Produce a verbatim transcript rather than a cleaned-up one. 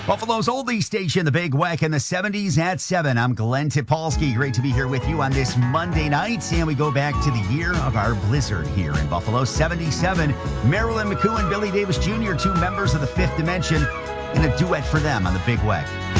Buffalo's oldie station, The Big Weck, in the seventies at seven. I'm Glenn Tipolsky. Great to be here with you on this Monday night. And we go back to the year of our blizzard here in Buffalo, seventy-seven. Marilyn McCoo and Billy Davis Junior, two members of the Fifth Dimension, in a duet for them on The Big Weck.